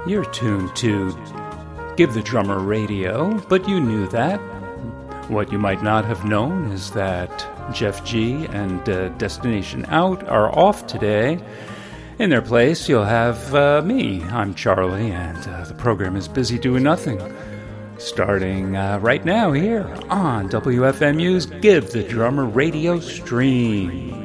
You're tuned to Give the Drummer Radio, but you knew that. What you might not have known is that Jeff G and Destination Out are off today. In their place, you'll have me. I'm Charlie, and the program is busy doing nothing. Starting right now here on WFMU's Give the Drummer Radio stream.